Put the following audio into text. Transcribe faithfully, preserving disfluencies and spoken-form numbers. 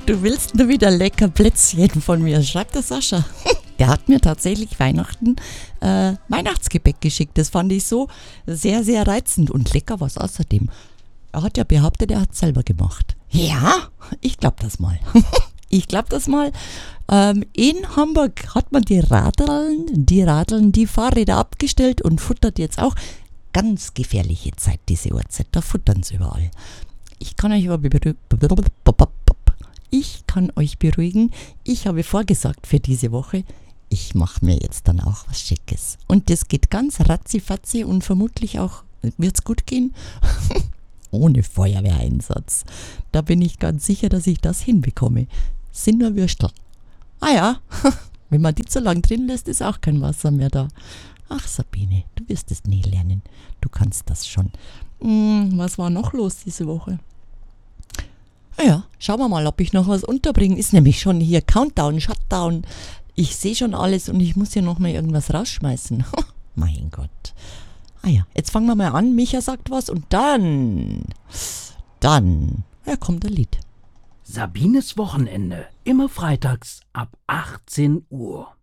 Du willst nur wieder lecker Plätzchen von mir, schreibt der Sascha. Der hat mir tatsächlich Weihnachten äh, Weihnachtsgebäck geschickt. Das fand ich so sehr, sehr reizend und lecker was außerdem. Er hat ja behauptet, er hat es selber gemacht. Ja, ich glaube das mal. Ich glaube das mal. Ähm, in Hamburg hat man die Radeln, die Radeln, die Fahrräder abgestellt und futtert jetzt auch. Ganz gefährliche Zeit, diese Uhrzeit. Da futtern sie überall. Ich kann euch aber beruhigen. Ich kann euch beruhigen. Ich habe vorgesagt für diese Woche. Ich mache mir jetzt dann auch was Schickes. Und das geht ganz ratzifatzi und vermutlich auch wird es gut gehen. Ohne Feuerwehreinsatz. Da bin ich ganz sicher, dass ich das hinbekomme. Sind nur Würstel. Ah ja, wenn man die zu lang drin lässt, ist auch kein Wasser mehr da. Ach Sabine, du wirst es nie lernen. Du kannst das schon. Hm, was war noch los diese Woche? Ja, schauen wir mal, ob ich noch was unterbringe. Ist nämlich schon hier Countdown, Shutdown. Ich sehe schon alles und ich muss hier noch mal irgendwas rausschmeißen. Mein Gott. Ah ja, jetzt fangen wir mal an. Micha sagt was und dann, dann, ja, kommt ein Lied. Sabines Wochenende, immer freitags ab achtzehn Uhr.